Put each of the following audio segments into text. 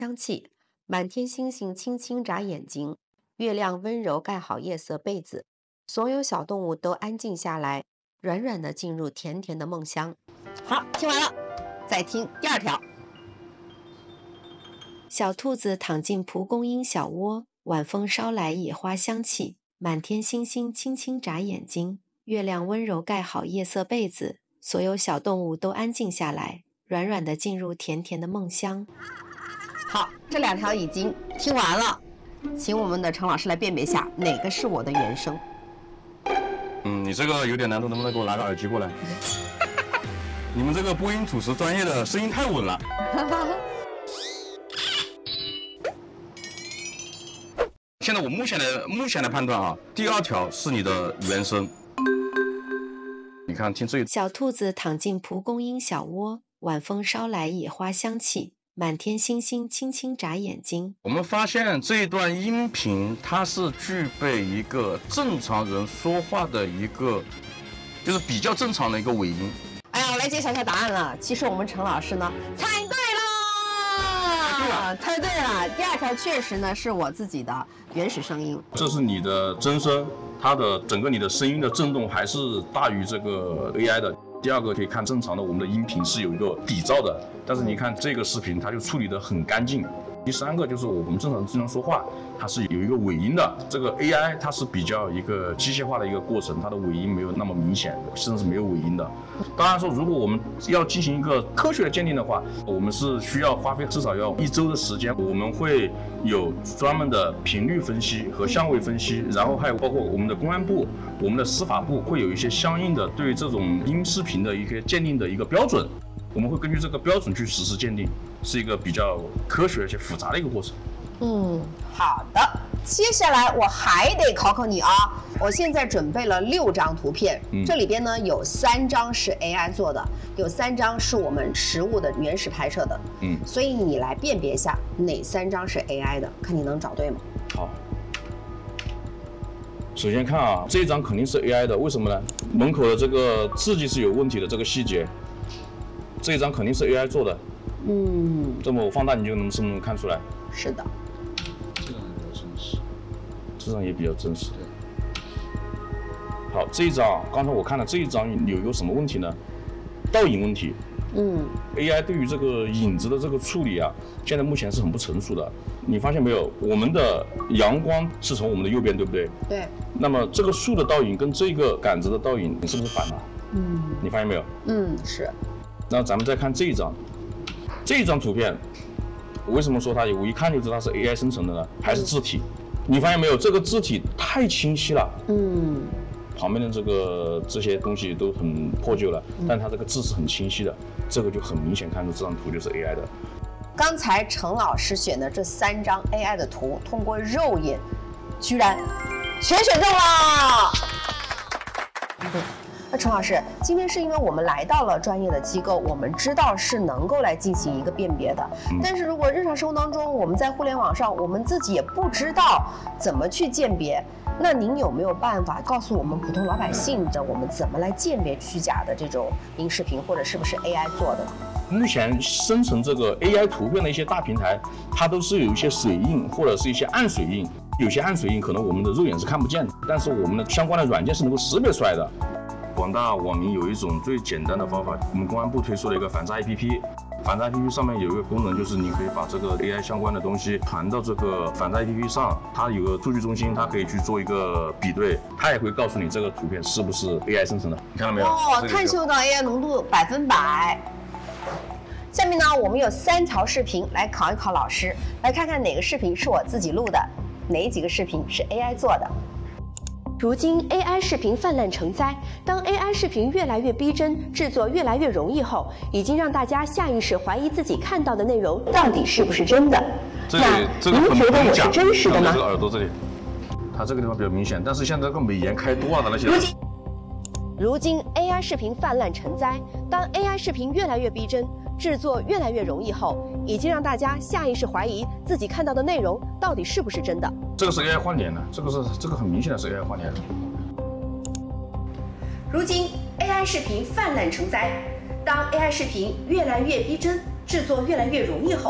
香气，满天星星轻轻眨眼睛，月亮温柔盖好夜色被子，所有小动物都安静下来，软软的进入甜甜的梦乡。好，听完了，再听第二条。小兔子躺进蒲公英小窝，晚风捎来野花香气，满天星星轻轻眨眼睛，月亮温柔盖好夜色被子，所有小动物都安静下来，软软的进入甜甜的梦乡。好，这两条已经听完了，请我们的程老师来辨别一下哪个是我的原声。 你这个有点难度，能不能给我拿个耳机过来？你们这个播音主持专业的声音太稳了。现在我目前的判断啊，第二条是你的原声。你看，听这小兔子躺进蒲公英小窝，晚风捎来野花香气，满天星星轻轻眨眼睛。 我们发现这一段音频它是具备一个正常人说话的一个，就是比较正常的一个尾音。 哎呀，我来揭晓一下答案了。其实我们程老师呢猜对了，猜对了。第二条确实呢是我自己的原始声音。 这是你的真声，它的整个你的声音的震动还是大于这个 AI 的。第二个可以看正常的我们的音频是有一个底噪的，但是你看这个视频它就处理得很干净。第三个就是我们正常说话，它是有一个尾音的。这个 AI 它是比较一个机械化的一个过程，它的尾音没有那么明显，甚至是没有尾音的。当然说，如果我们要进行一个科学的鉴定的话，我们是需要花费至少要1周的时间。我们会有专门的频率分析和相位分析，然后还有包括我们的公安部、我们的司法部会有一些相应的对这种音视频的一个鉴定的一个标准。我们会根据这个标准去实施鉴定，是一个比较科学而且复杂的一个过程。 好的，接下来我还得考考你啊！我现在准备了6张图片，这里边呢有3张是 AI 做的，有3张是我们实物的原始拍摄的。所以你来辨别一下哪3张是 AI 的，看你能找对吗？ 好。首先看啊，这一张肯定是 AI 的，为什么呢？门口的这个字迹是有问题的，这个细节。这一张肯定是 AI 做的，这么我放大你就是不是能看出来？ 是的， 这张也比较真实，这张也比较真实。好，这一张刚才我看了这一张有一个什么问题呢？倒影问题。AI 对于这个影子的这个处理啊，现在目前是很不成熟的。你发现没有？我们的阳光是从我们的右边，对不对？ 对。 那么这个树的倒影跟这个杆子的倒影是不是反了？你发现没有？ 是。 那咱们再看这一张，这一张图片，我为什么说它我一看就知道它是 AI 生成的呢？还是字体？你发现没有？这个字体太清晰了。旁边的这些东西都很破旧了，但它这个字是很清晰的，这个就很明显看出这张图就是 AI 的。 刚才程老师选的这3张 AI 的图，通过肉眼，居然全选中了。那程老师，今天是因为我们来到了专业的机构，我们知道是能够来进行一个辨别的。但是如果日常生活当中，我们在互联网上，我们自己也不知道怎么去鉴别，那您有没有办法告诉我们普通老百姓我们怎么来鉴别虚假的这种音视频，或者是不是 AI 做的呢？ 目前生成这个 AI 图片的一些大平台，它都是有一些水印或者是一些暗水印，有些暗水印可能我们的肉眼是看不见的，但是我们的相关的软件是能够识别出来的。广大网民有一种最简单的方法，我们公安部推出了一个反诈 APP， 反诈 APP 上面有一个功能，就是你可以把这个 AI 相关的东西传到这个反诈 APP 上，它有个数据中心，它可以去做一个比对，它也会告诉你这个图片是不是 AI 生成的。你看到没有？ 探嗅到 AI 浓度100%。下面呢，我们有3条视频来考一考老师，来看看哪个视频是我自己录的，哪几个视频是 AI 做的。如今 AI 视频泛滥成灾，当 AI 视频越来越逼真，制作越来越容易后，已经让大家下意识怀疑自己看到的内容到底是不是真的。那您觉得我是真实的吗？ 这个耳朵这里，它这个地方比较明显，但是像这个美颜开多了的那些。 如今 AI 视频泛滥成灾，当 AI 视频越来越逼真，制作越来越容易后，已经让大家下意识怀疑自己看到的内容到底是不是真的。 这个是 AI 换脸的，这个很明显的是 AI 换脸的。 如今 AI 视频泛滥成灾，当 AI 视频越来越逼真，制作越来越容易后，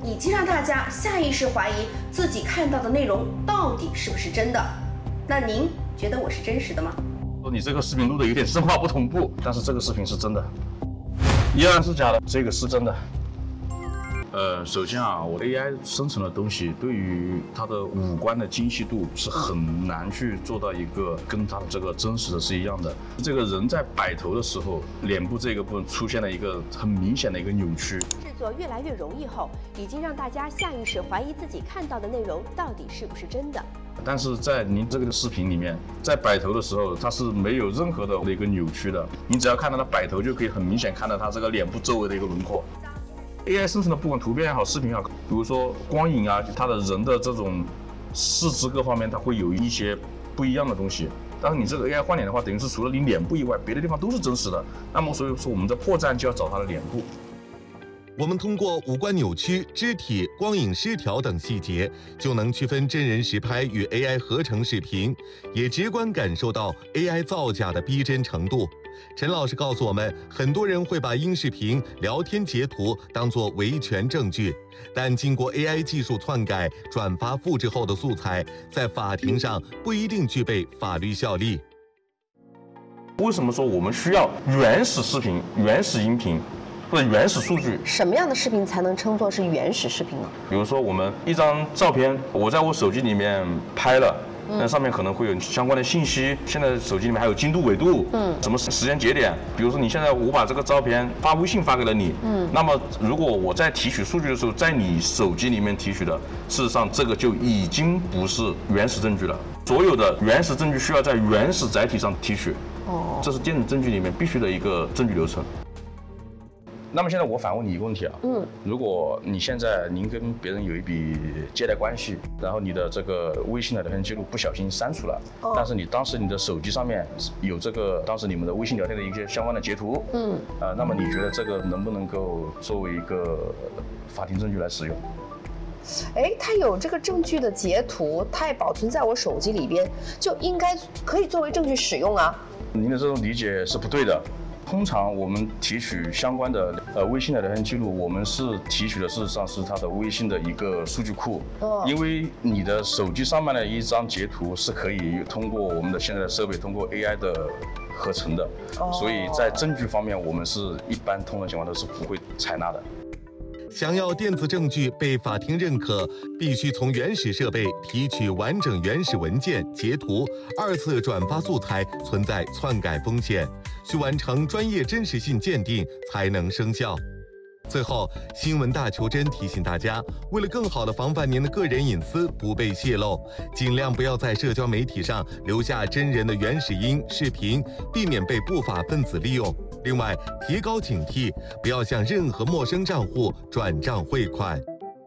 已经让大家下意识怀疑自己看到的内容到底是不是真的。那您觉得我是真实的吗？ 说你这个视频录的有点声画不同步，但是这个视频是真的，依然是假的，这个是真的。首先啊，我 AI 生成的东西对于它的五官的精细度是很难去做到一个跟它的这个真实的是一样的。这个人在摆头的时候，脸部这个部分出现了一个很明显的一个扭曲。 制作越来越容易后，已经让大家下意识怀疑自己看到的内容到底是不是真的。 但是在您这个视频里面，在摆头的时候，它是没有任何的一个扭曲的，你只要看到它摆头，就可以很明显看到它这个脸部周围的一个轮廓。AI 生成的不管图片也好，视频也好，比如说光影啊，它的人的这种四肢各方面，它会有一些不一样的东西。但是你这个 AI 换脸的话，等于是除了你脸部以外，别的地方都是真实的。那么所以说，我们的破绽就要找它的脸部。 我们通过五官扭曲、肢体、光影失调等细节，就能区分真人实拍与 AI 合成视频，也直观感受到 AI 造假的逼真程度。陈老师告诉我们，很多人会把音视频、聊天截图当作维权证据，但经过 AI 技术篡改、转发、复制后的素材，在法庭上不一定具备法律效力。 为什么说我们需要原始视频、原始音频？或者原始数据， 什么样的视频才能称作是原始视频呢？ 比如说我们一张照片，我在我手机里面拍了，那上面可能会有相关的信息。现在手机里面还有经度、纬度，什么时间节点。比如说你现在我把这个照片发微信发给了你，那么如果我在提取数据的时候，在你手机里面提取的，事实上这个就已经不是原始证据了。所有的原始证据需要在原始载体上提取，这是电子证据里面必须的一个证据流程。那么现在我反问你一个问题啊，如果你现在您跟别人有一笔借贷关系，然后你的这个微信的聊天记录不小心删除了，但是你当时你的手机上面有这个当时你们的微信聊天的一些相关的截图，那么你觉得这个能不能够作为一个法庭证据来使用？ 它有这个证据的截图，它也保存在我手机里边，就应该可以作为证据使用啊。 您的这种理解是不对的。通常我们提取相关的微信的聊天记录，我们是提取的事实上是它的微信的一个数据库，因为你的手机上面的一张截图是可以通过我们的现在的设备通过 AI 的合成的，所以在证据方面我们是一般通常情况都是不会采纳的。 想要电子证据被法庭认可，必须从原始设备提取完整原始文件、截图，二次转发素材存在篡改风险，需完成专业真实性鉴定才能生效。最后，新闻大求真提醒大家，为了更好地防范您的个人隐私不被泄露，尽量不要在社交媒体上留下真人的原始音、视频，避免被不法分子利用。另外，提高警惕，不要向任何陌生账户转账汇款。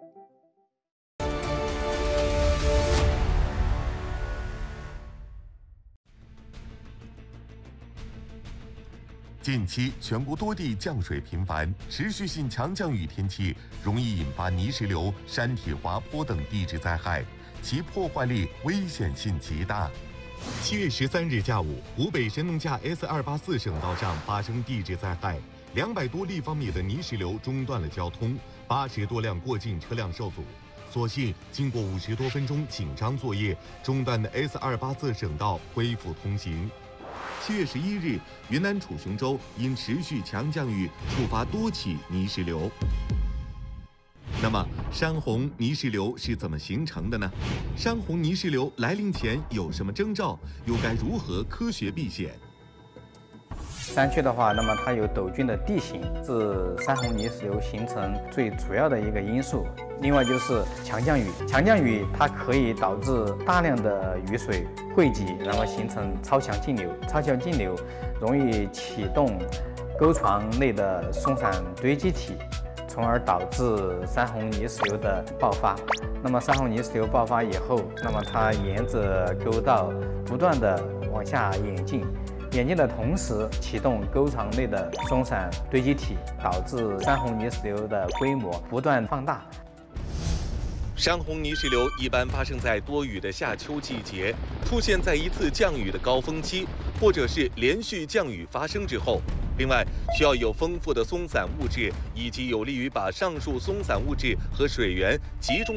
近期全国多地降水频繁，持续性强降雨天气容易引发泥石流、山体滑坡等地质灾害，其破坏力、危险性极大。7月13日下午，湖北神农架 S284省道上发生地质灾害，200多立方米的泥石流中断了交通，80多辆过境车辆受阻。所幸经过50多分钟紧张作业，中断的 S284省道恢复通行。7月11日，云南楚雄州因持续强降雨触发多起泥石流。那么，山洪泥石流是怎么形成的呢？山洪泥石流来临前有什么征兆？又该如何科学避险？ 山区的话，那么它有陡峻的地形，是山洪泥石流形成最主要的一个因素。另外就是强降雨，强降雨它可以导致大量的雨水汇集，然后形成超强径流。超强径流容易启动沟床内的松散堆积体，从而导致山洪泥石流的爆发。那么山洪泥石流爆发以后，那么它沿着沟道不断的往下演进。演进的同时，启动沟床内的松散堆积体，导致山洪泥石流的规模不断放大。 山洪泥石流一般发生在多雨的夏秋季节，出现在一次降雨的高峰期，或者是连续降雨发生之后。 另外，需要有丰富的松散物质，以及有利于把上述松散物质和水源集中